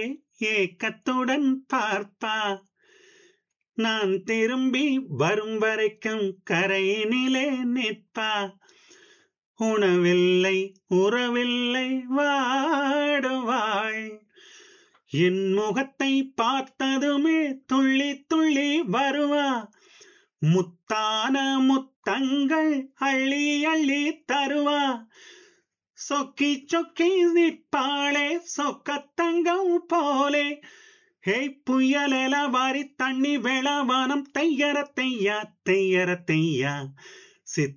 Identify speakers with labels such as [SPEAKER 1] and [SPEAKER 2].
[SPEAKER 1] ஏக்கத்துடன் பார்ப்பா. நான் திரும்பி வரும் வரைக்கும் கரையினிலே நிற்பா. உணவில்லை உறவில்லை வாடுவாள். என் முகத்தை பார்த்ததுமே துள்ளி துள்ளி வருவா. முத்தான முத்தங்கள் அள்ளி அள்ளி தருவா. சொக்கி சொக்கி நிற்பாளே சொக்கத்தங்கம் போலே. ஹே புயலெல வாரி தண்ணி வேளவானம் தையர தையா தையர தையா. சித்த